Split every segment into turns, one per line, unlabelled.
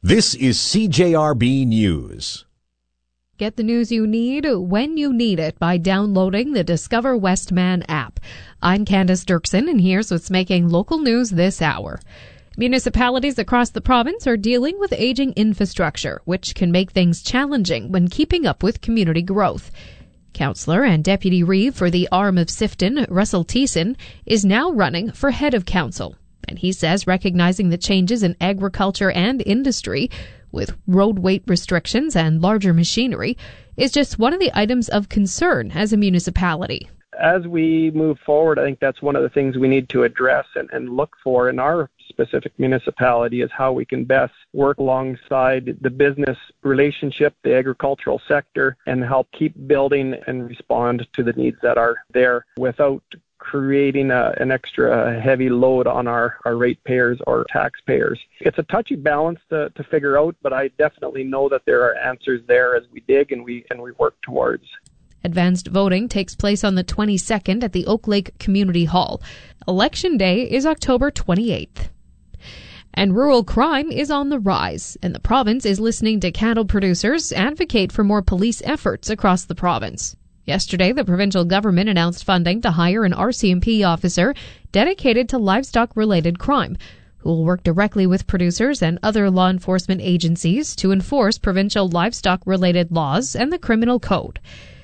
This is CJRB News.
Get the news you need when you need it by downloading the Discover Westman app. I'm Candace Dirksen, and here's what's making local news this hour. Municipalities across the province are dealing with aging infrastructure, which can make things challenging when keeping up with community growth. Councillor and Deputy Reeve for the arm of Sifton, Russell Thiessen, is now running for head of council. And he says recognizing the changes in agriculture and industry with road weight restrictions and larger machinery is just one of the items of concern as a municipality.
As we move forward, I think that's one of the things we need to address and look for in our specific municipality is how we can best work alongside the business relationship, the agricultural sector, and help keep building and respond to the needs that are there without creating an extra heavy load on our ratepayers or taxpayers. It's a touchy balance to figure out, but I definitely know that there are answers there as we dig and we work towards.
Advanced voting takes place on the 22nd at the Oak Lake Community Hall. Election Day is October 28th. And rural crime is on the rise, and the province is listening to cattle producers advocate for more police efforts across the province. Yesterday, the provincial government announced funding to hire an RCMP officer dedicated to livestock-related crime, who will work directly with producers and other law enforcement agencies to enforce provincial livestock-related laws and the criminal code.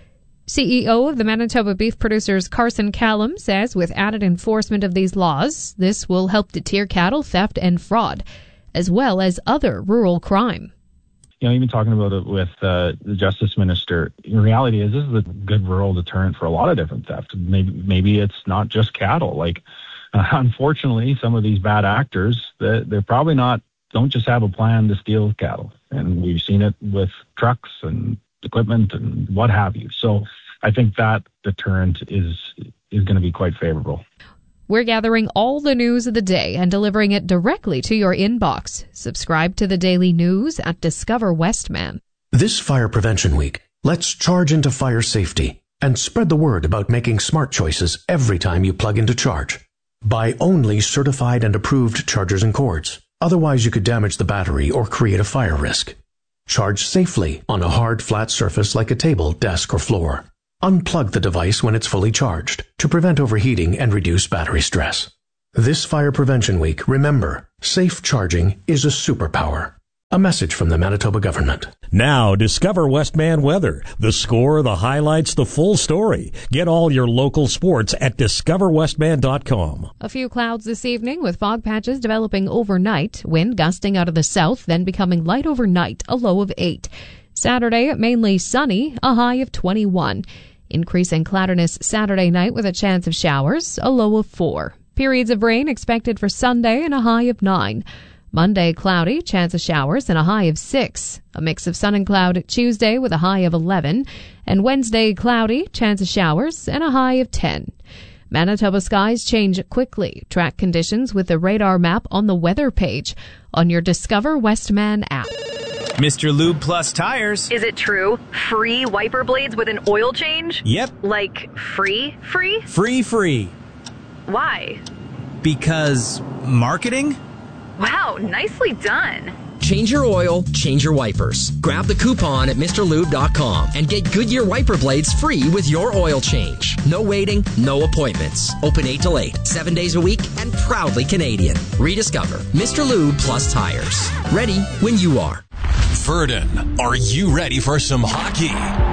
CEO of the Manitoba Beef Producers Carson Callum says with added enforcement of these laws, this will help deter cattle theft and fraud, as well as other rural crime.
Even talking about it with the Justice Minister, in reality this is a good rural deterrent for a lot of different theft. Maybe it's not just cattle. Unfortunately, some of these bad actors, they're probably don't just have a plan to steal cattle. And we've seen it with trucks and equipment and what have you. So I think that deterrent is going to be quite favorable.
We're gathering all the news of the day and delivering it directly to your inbox. Subscribe to the Daily News at Discover Westman.
This Fire Prevention Week, let's charge into fire safety and spread the word about making smart choices every time you plug into charge. Buy only certified and approved chargers and cords. Otherwise, you could damage the battery or create a fire risk. Charge safely on a hard, flat surface like a table, desk, or floor. Unplug the device when it's fully charged to prevent overheating and reduce battery stress. This Fire Prevention Week, remember, safe charging is a superpower. A message from the Manitoba government.
Now, Discover Westman weather. The score, the highlights, the full story. Get all your local sports at discoverwestman.com.
A few clouds this evening with fog patches developing overnight. Wind gusting out of the south, then becoming light overnight, a low of 8. Saturday, mainly sunny, a high of 21. Increasing cloudiness Saturday night with a chance of showers, a low of 4. Periods of rain expected for Sunday and a high of 9. Monday, cloudy, chance of showers and a high of 6. A mix of sun and cloud Tuesday with a high of 11. And Wednesday, cloudy, chance of showers and a high of 10. Manitoba skies change quickly. Track conditions with the radar map on the weather page on your Discover Westman app.
Mr. Lube Plus Tires.
Is it true? Free wiper blades with an oil change?
Yep.
Like free?
Free.
Why?
Because marketing?
Wow, nicely done.
Change your oil, change your wipers. Grab the coupon at MrLube.com and get Goodyear wiper blades free with your oil change. No waiting, no appointments. Open 8 till 8, 7 days a week, and proudly Canadian. Rediscover Mr. Lube Plus Tires. Ready when you are.
Verdon, are you ready for some hockey?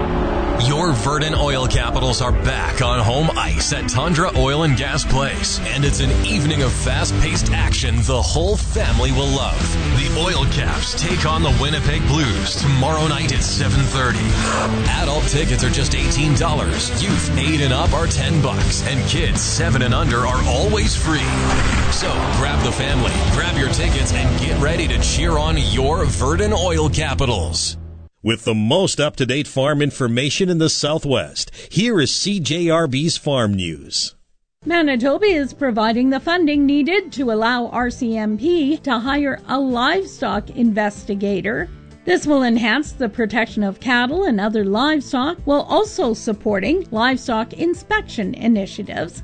Your Verdon Oil Capitals are back on home ice at Tundra Oil and Gas Place. And it's an evening of fast-paced action the whole family will love. The Oil Caps take on the Winnipeg Blues tomorrow night at 7:30. Adult tickets are just $18. Youth 8 and up are $10. And kids 7 and under are always free. So grab the family, grab your tickets, and get ready to cheer on your Verdon Oil Capitals.
With the most up-to-date farm information in the Southwest, here is CJRB's Farm News.
Manitoba is providing the funding needed to allow RCMP to hire a livestock investigator. This will enhance the protection of cattle and other livestock while also supporting livestock inspection initiatives.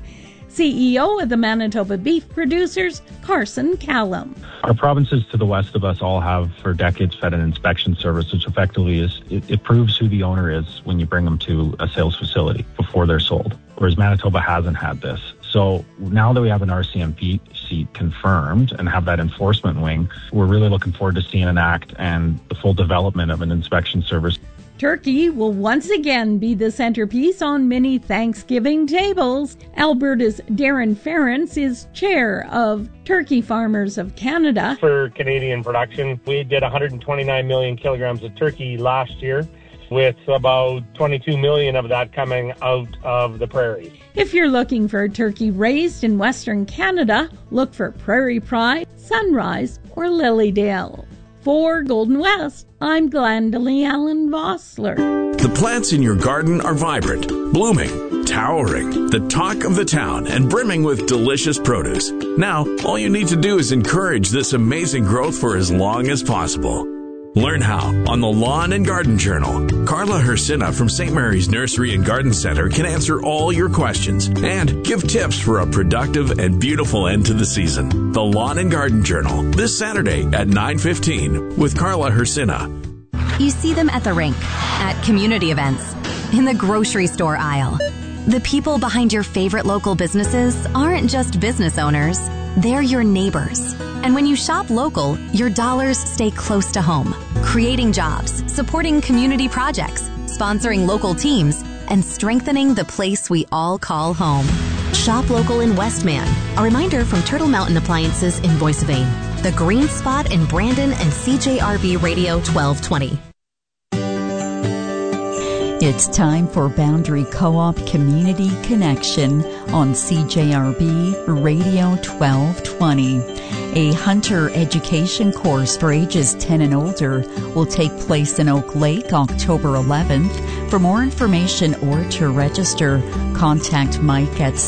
CEO of the Manitoba Beef Producers, Carson Callum.
Our provinces to the west of us all have for decades fed an inspection service, which effectively is, it proves who the owner is when you bring them to a sales facility before they're sold, whereas Manitoba hasn't had this. So now that we have an RCMP seat confirmed and have that enforcement wing, we're really looking forward to seeing an act and the full development of an inspection service.
Turkey will once again be the centerpiece on many Thanksgiving tables. Alberta's Darren Ferentz is chair of Turkey Farmers of Canada.
For Canadian production, we did 129 million kilograms of turkey last year, with about 22 million of that coming out of the prairies.
If you're looking for a turkey raised in Western Canada, look for Prairie Pride, Sunrise, or Lilydale. For Golden West, I'm Glendalee Allen Vossler.
The plants in your garden are vibrant, blooming, towering, the talk of the town, and brimming with delicious produce. Now, all you need to do is encourage this amazing growth for as long as possible. Learn how on the Lawn and Garden Journal. Carla Hersina from St. Mary's Nursery and Garden Center can answer all your questions and give tips for a productive and beautiful end to the season. The Lawn and Garden Journal, this Saturday at 9:15 with Carla Hersina.
You see them at the rink, at community events, in the grocery store aisle. The people behind your favorite local businesses aren't just business owners, they're your neighbors. And when you shop local, your dollars stay close to home, creating jobs, supporting community projects, sponsoring local teams, and strengthening the place we all call home. Shop local in Westman. A reminder from Turtle Mountain Appliances in Boissevain, The Green Spot in Brandon, and CJRB Radio 1220.
It's time for Boundary Co-op Community Connection on CJRB Radio 1220. A hunter education course for ages 10 and older will take place in Oak Lake October 11th. For more information or to register, contact Mike at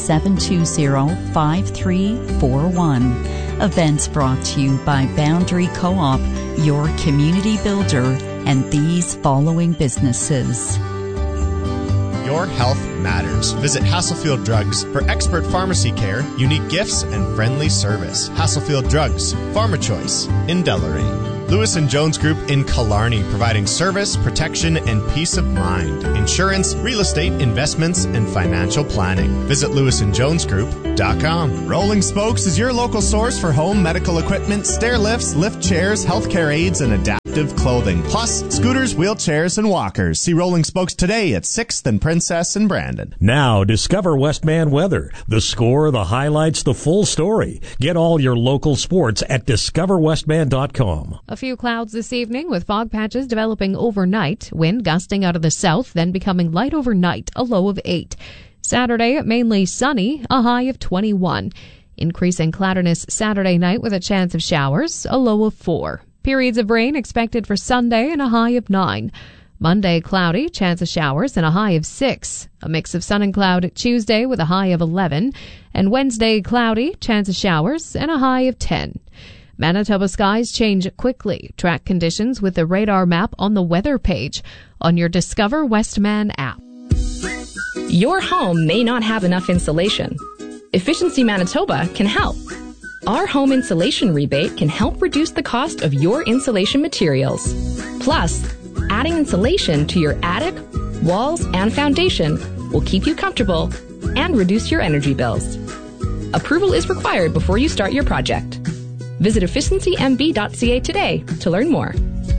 720-5341. Events brought to you by Boundary Co-op, your community builder, and these following businesses.
Your health matters. Visit Hasselfield Drugs for expert pharmacy care, unique gifts, and friendly service. Hasselfield Drugs, Pharma Choice in Deloraine. Lewis & Jones Group in Killarney, providing service, protection, and peace of mind. Insurance, real estate, investments, and financial planning. Visit lewisandjonesgroup.com. Rolling Spokes is your local source for home medical equipment, stair lifts, lift chairs, healthcare aids, and adaptive clothing. Plus, scooters, wheelchairs, and walkers. See Rolling Spokes today at 6th and Princess in Brandon.
Now, discover Westman weather. The score, the highlights, the full story. Get all your local sports at discoverwestman.com.
A few clouds this evening with fog patches developing overnight. Wind gusting out of the south, then becoming light overnight, a low of 8. Saturday, mainly sunny, a high of 21. Increasing cloudiness Saturday night with a chance of showers, a low of 4. Periods of rain expected for Sunday and a high of 9. Monday, cloudy, chance of showers and a high of 6. A mix of sun and cloud Tuesday with a high of 11. And Wednesday, cloudy, chance of showers and a high of 10. Manitoba skies change quickly. Track conditions with the radar map on the weather page on your Discover Westman app.
Your home may not have enough insulation. Efficiency Manitoba can help. Our home insulation rebate can help reduce the cost of your insulation materials. Plus, adding insulation to your attic, walls, and foundation will keep you comfortable and reduce your energy bills. Approval is required before you start your project. Visit efficiencymb.ca today to learn more.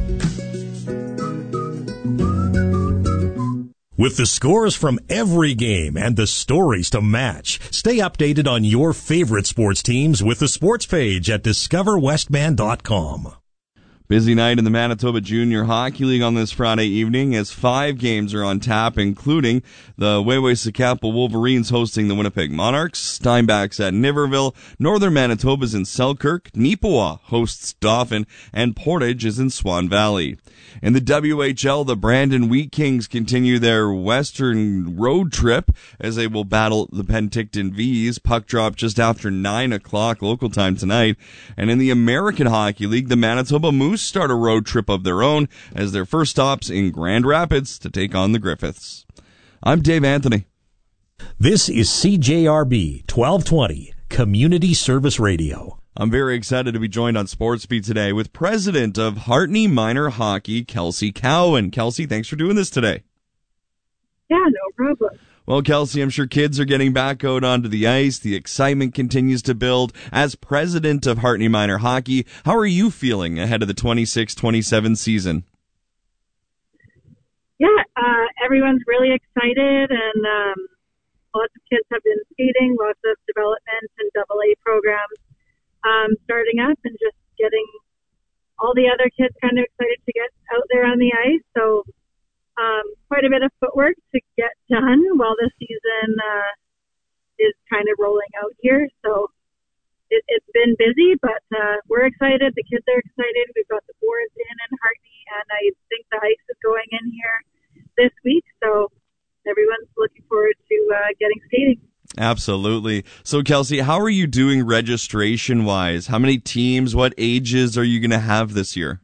With the scores from every game and the stories to match, stay updated on your favorite sports teams with the sports page at discoverwestman.com.
Busy night in the Manitoba Junior Hockey League on this Friday evening as 5 games are on tap, including the Weway-Sakapa Wolverines hosting the Winnipeg Monarchs, Steinbach's at Niverville, Northern Manitoba's in Selkirk, Neepawa hosts Dauphin, and Portage is in Swan Valley. In the WHL, the Brandon Wheat Kings continue their western road trip as they will battle the Penticton Vees. Puck drop just after 9 o'clock local time tonight. And in the American Hockey League, the Manitoba Moose start a road trip of their own as their first stops in Grand Rapids to take on the Griffiths. I'm Dave Anthony.
This is CJRB 1220, Community Service Radio.
I'm very excited to be joined on Sports Beat today with President of Hartney Minor Hockey, Kelsey Cowan. Kelsey, thanks for doing this today.
Yeah, no problem.
Well, Kelsey, I'm sure kids are getting back out onto the ice. The excitement continues to build. As president of Hartney Minor Hockey, how are you feeling ahead of the 26-27 season?
Yeah, everyone's really excited, and lots of kids have been skating, lots of development and AA programs starting up, and just getting all the other kids kind of excited to get out there on the ice. So quite a bit of footwork to get done while the season is kind of rolling out here. So it's been busy, but we're excited. The kids are excited. We've got the boards in Hartney, and I think the ice is going in here this week. So everyone's looking forward to getting skating.
Absolutely. So, Kelsey, how are you doing registration-wise? How many teams, what ages are you going to have this year?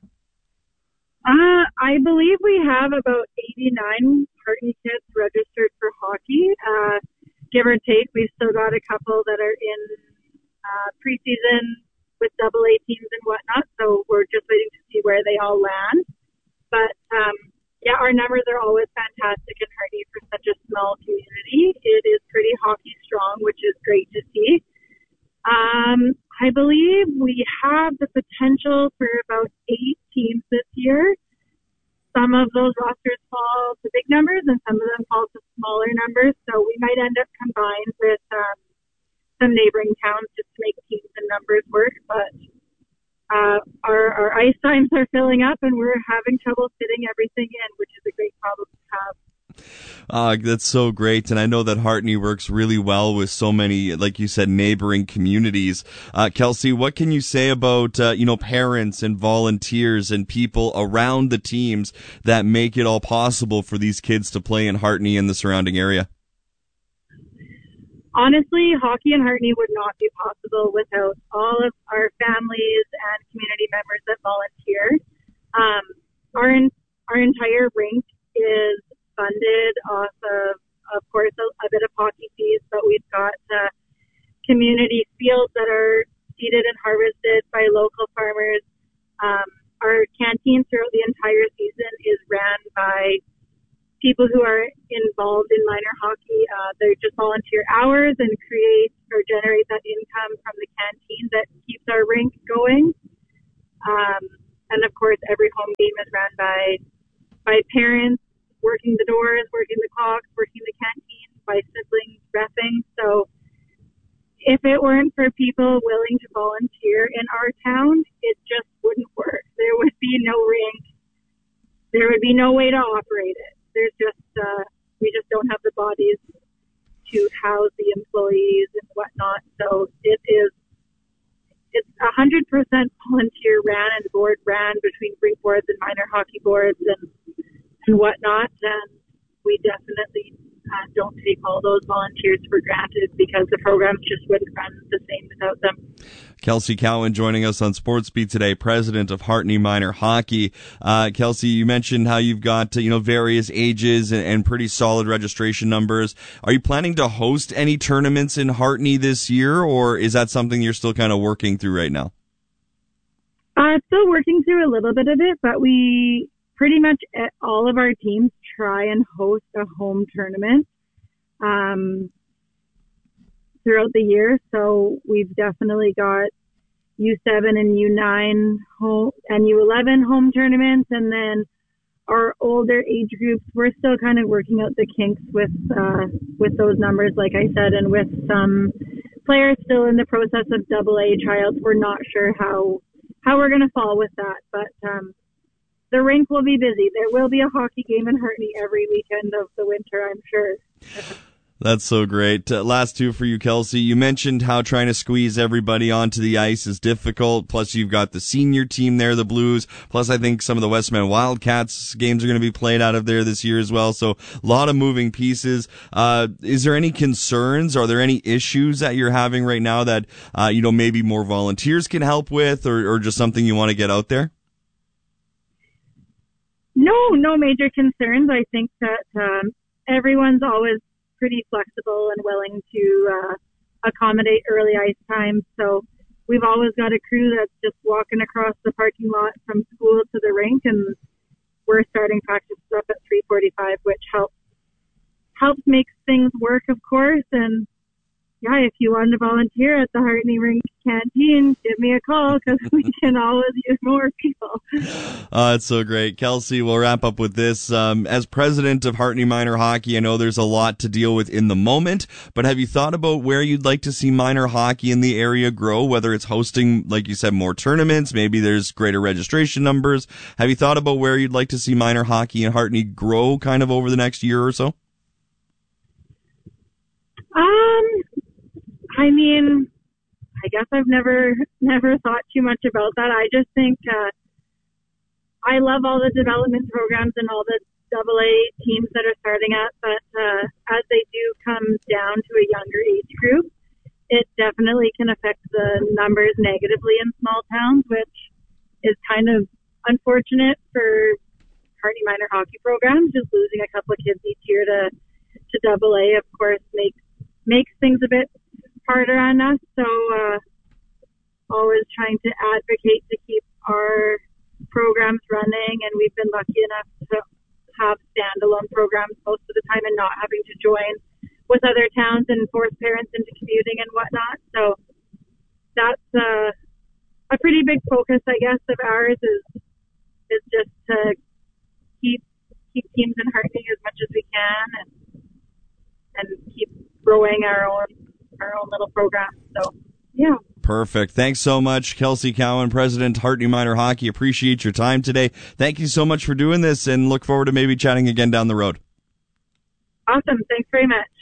I believe we have about 89 Hartney kids registered for hockey, give or take. We've still got a couple that are in preseason with AA teams and whatnot, so we're just waiting to see where they all land. But, yeah, our numbers are always fantastic in Hartney for such a small community. It is pretty hockey strong, which is great to see. I believe we have the potential for about 8 teams this year. Some of those rosters fall to big numbers and some of them fall to smaller numbers. So we might end up combined with some neighboring towns just to make teams and numbers work. But our ice times are filling up and we're having trouble fitting everything in, which is a great problem to have.
That's so great. And I know that Hartney works really well with so many, like you said, neighboring communities. Kelsey, what can you say about, parents and volunteers and people around the teams that make it all possible for these kids to play in Hartney and the surrounding area?
Honestly, hockey in Hartney would not be possible without all of our families and community members that volunteer. Our entire rink is funded off of course, a bit of hockey fees, but we've got community fields that are seeded and harvested by local farmers. Our canteen throughout the entire season is ran by people who are involved in minor hockey. They just volunteer hours and create or generate that income from the canteen that keeps our rink going. And of course, every home game is ran by parents, working the doors, working the clocks, working the canteen, by siblings reffing. So if it weren't for people willing to volunteer in our town, it just wouldn't work. There would be no rink. There would be no way to operate it. There's just, we just don't have the bodies to house the employees and whatnot. So it's 100% volunteer ran and board ran between rink boards and minor hockey boards and whatnot, and we definitely don't take all those volunteers for granted because the programs just wouldn't run the same without them.
Kelsey Cowan joining us on Sports Beat today, president of Hartney Minor Hockey. Kelsey, you mentioned how you've got various ages and pretty solid registration numbers. Are you planning to host any tournaments in Hartney this year, or is that something you're still kind of working through right now?
Still working through a little bit of it, but we pretty much all of our teams try and host a home tournament throughout the year. So we've definitely got U7 and U9 home and U11 home tournaments, and then our older age groups, we're still kind of working out the kinks with those numbers, like I said, and with some players still in the process of AA tryouts. We're not sure how we're going to fall with that, but the rink will be busy. There will be a hockey game in Hartney every weekend of the winter, I'm sure.
That's so great. Last two for you, Kelsey. You mentioned how trying to squeeze everybody onto the ice is difficult. Plus, you've got the senior team there, the Blues. Plus, I think some of the Westman Wildcats games are going to be played out of there this year as well. So, a lot of moving pieces. Is there any concerns? Are there any issues that you're having right now that, maybe more volunteers can help with, or just something you want to get out there?
No major concerns. I think that everyone's always pretty flexible and willing to accommodate early ice time. So we've always got a crew that's just walking across the parking lot from school to the rink, and we're starting practice up at 3:45, which helps make things work, of course. And yeah, if you want to volunteer at the Hartney Rink Canteen, give me a call because we can always use more people.
It's so great. Kelsey, we'll wrap up with this. As president of Hartney Minor Hockey, I know there's a lot to deal with in the moment, but have you thought about where you'd like to see minor hockey in the area grow, whether it's hosting, like you said, more tournaments, maybe there's greater registration numbers? Have you thought about where you'd like to see minor hockey in Hartney grow kind of over the next year or so?
I mean, I guess I've never thought too much about that. I just think I love all the development programs and all the AA teams that are starting up, but as they do come down to a younger age group, it definitely can affect the numbers negatively in small towns, which is kind of unfortunate for Hartney minor hockey programs. Just losing a couple of kids each year to AA, of course, makes things a bit harder on us. So always trying to advocate to keep our programs running, and we've been lucky enough to have standalone programs most of the time and not having to join with other towns and force parents into commuting and whatnot. So that's a pretty big focus, I guess, of ours is just to keep teams in Hartney as much as we can and keep growing our own little program. So, yeah.
Perfect. Thanks so much, Kelsey Cowan, President, Hartney Minor Hockey. Appreciate your time today. Thank you so much for doing this, and look forward to maybe chatting again down the road.
Awesome. Thanks very much.